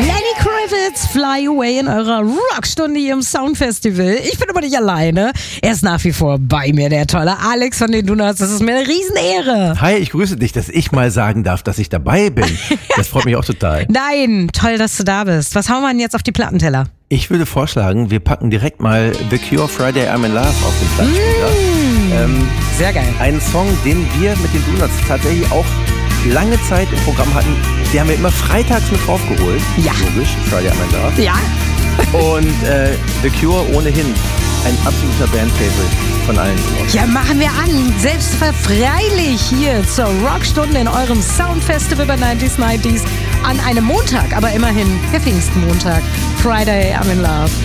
Lenny Kravitz, Fly Away in eurer Rockstunde hier im Soundfestival. Ich bin aber nicht alleine. Er ist nach wie vor bei mir, der tolle Alex von den Donuts. Das ist mir eine Riesenehre. Hi, ich grüße dich, dass ich mal sagen darf, dass ich dabei bin. Das freut mich auch total. Nein, toll, dass du da bist. Was hauen wir denn jetzt auf die Plattenteller? Ich würde vorschlagen, wir packen direkt mal The Cure, Friday I'm in Love auf den Plattenspieler. Sehr geil. Einen Song, den wir mit den Donuts tatsächlich auch lange Zeit im Programm hatten. Die haben wir immer freitags mit draufgeholt. Ja. Logisch, Friday I'm in Love. Ja. Und The Cure ohnehin ein absoluter Band-Favorite von allen. Ja, machen wir an. Selbstverfreilich hier zur Rockstunde in eurem Soundfestival bei 90s an einem Montag, aber immerhin der Pfingstmontag. Friday I'm in Love.